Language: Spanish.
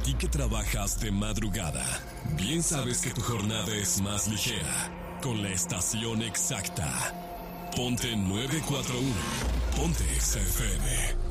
ti que trabajas de madrugada, bien sabes que tu jornada es más ligera con la estación exacta. Ponte 941. Ponte Exa FM.